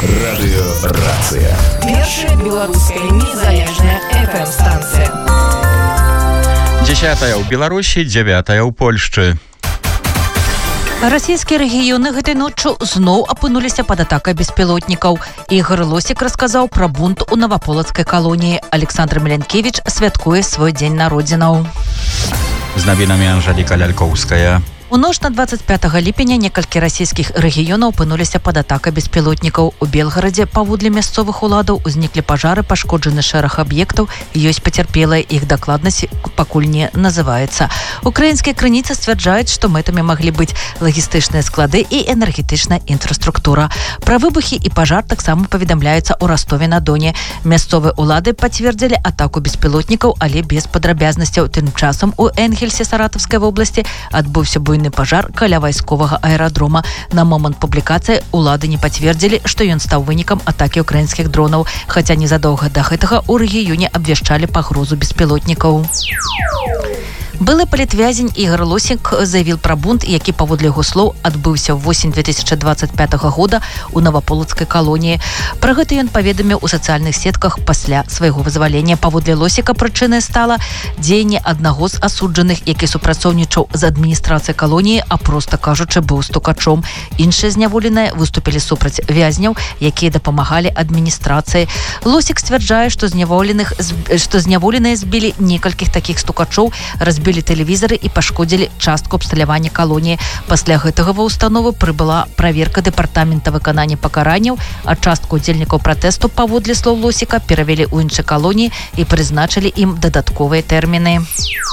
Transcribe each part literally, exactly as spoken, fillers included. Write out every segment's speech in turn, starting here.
Радыёрацыя. Першая беларуская незалежная эф эм-станцыя. Дзясятая ў Беларусі, дзявятая ў Польшчы. Расійскія рэгіёны гэтай ноччу зноў апынуліся пад атакай беспілотнікаў. Ігор Лосік расказаў пра бунт у наваполацкай калоніі. Александр Мілянкевіч святкуе свой дзень народзінаў. З навінамі Анжэліка Лялькоўская. У ноч на двадцать пятага ліпеня некалькі расійскіх рэгіёнаў апынуліся пад атакай беспілотнікаў. У Белгарадзе паводле мясцовых уладаў узніклі пажары, пашкоджаны шэраг аб'ектаў, ёсць пацярпелыя, іх дакладнасць пакуль не называецца. Украінскія крыніцы сцвярджаюць, што мэтамі маглі быць лагістычныя склады і энергетычная інфраструктура. Пра выбухі і пажар таксама паведамляецца ў Ростове-на-Доне. Мясцовыя улады пацвердзілі атаку беспілотнікаў, але без падрабязнасцяў. Тым часам у Энгельсе Саратаўскай вобласці адбыўся буйны пажар каля вайсковага аэрадрома. На момант публікацыі улады не пацвердзілі, што ён стаў вынікам атакі ўкраінскіх дронаў, хаця незадоўга да гэтага ў рэгіёне абвяшчалі пагрозу беспілотнікаў. Былы палітвязень Ігор Лосік заявіў пра бунт, які, паводле яго слоў, адбыўся восень две тысячи двадцать пятага года ў наваполацкай калоніі. Пра гэта ён паведаміў у сацыяльных сетках пасля свайго вызвалення. Паводле Лосіка прычынай стала дзеянне аднаго з асуджаных, які супрацоўнічаў з адміністрацыяй калоніі, а проста кажучы, быў стукачом. Іншыя зняволеныя выступілі супраць вязняў, якія дапамагалі адміністрацыі. Лосік сцвярджае, што зняволеных што зняволеныя збілі некалькіх такіх стукачоў, разбілі тэлевізары і пашкодзілі частку абсталявання калоніі. Пасля гэтага ва ўстанову прыбыла праверка дэпартамента выканання пакаранняў, а частку удзельнікаў пратэсту, паводле слоў Лосіка, перавялі ў іншыя калоніі і прызначылі ім дадатковыя тэрміны.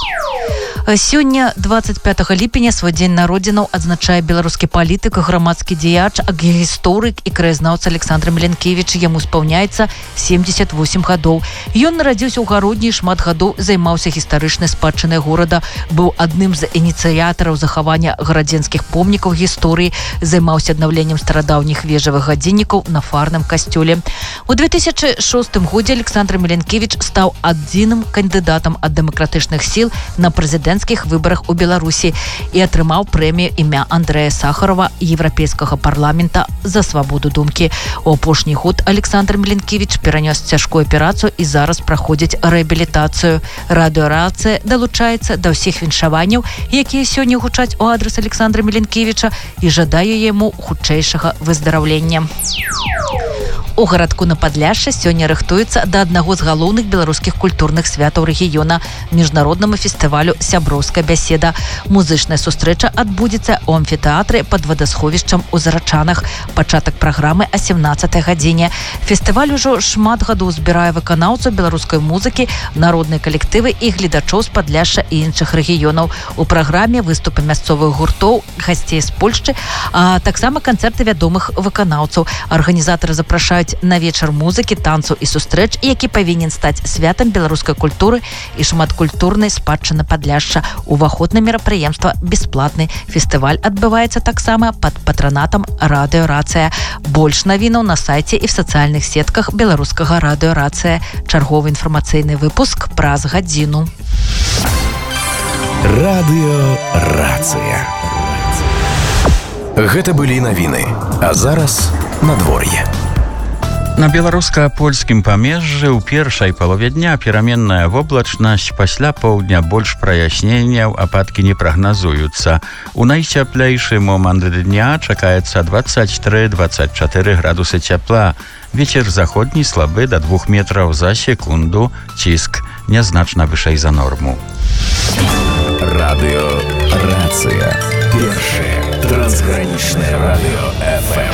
Сёння, двадцать пятага ліпеня, свой дзень народзінаў адзначае беларускі палітык, грамадскі дзеяч, гісторык і краязнаўца Александр Мілянкевіч. Яму спаўняецца семьдесят восемь гадоў. Ён нарадзіўся ў Гародні, шмат гадоў займаўся гістарычнай спадчынай горада, быў адным з ініцыятараў захавання гарадзенскіх помнікаў гісторыі, займаўся аднаўленнем старадаўніх вежавых гадзіннікаў на фарным касцёле. У две тысячи шостым годзе Александр Мілянкевіч стаў адзіным кандыдатам ад дэмакратычных сіл на прэзідэнцкіх выбарах у Беларусі і атрымаў прэмію імя Андрэя Сахарова Еўрапейскага парламента за свабоду думкі. У апошні год Александр Мілянкевіч перанёс цяжкую аперацыю і зараз праходзіць рэабілітацыю. Радыёрацыя далучаецца да ўсіх віншаванняў, якія сёння гучаць у адрас Александра Мілянкевіча, і жадаю яму хутчэйшага выздараўлення. У гарадку на Падляшшы сёння рыхтуецца да аднаго з галоўных беларускіх культурных святаў рэгіёна – міжнароднаму фестывалю «Сяброўская бяседа». Музычная сустрэча адбудзецца ў амфітэатры пад вадасховішчам у Зарачанах. Пачатак праграмы о семнадцатай гадзіне. Фестываль ужо шмат гадоў збірае выканаўцаў беларускай музыкі, народныя калектывы і гледачоў з Падляшша і іншых рэгіёнаў. У праграме выступы мясцовых гуртоў, гасцей з Польшчы, а таксама канцэрты вядомых выканаўцаў. Арганізатары запрашаюць на вечар музыкі, танцаў і сустрэч, які павінен стаць святам беларускай культуры і шматкультурнай спадчыны Падляшша. Уваход на мерапрыемства бясплатны. Фестываль адбываецца таксама пад патранатам Радыёрацыя. Больш навінаў на сайце і в сацыяльных сетках беларускага Радыёрацыя. Чарговы інфармацыйны выпуск праз гадзіну. Радыёрацыя. Гэта былі навіны, а зараз надвор'е. На беларуска-польскім памежжы ў першай палове дня пераменная воблачнасць, пасля поўдня больш праясненняў, ападкі не прагназуюцца. У найцяплейшы момант дня чакаецца двадцать три - двадцать четыре градусы цяпла. Вецер заходні слабы да двух метраў за секунду, ціск нязначна вышэй за норму. Радыёрацыя. Першае трансгранічнае радыё эф эм.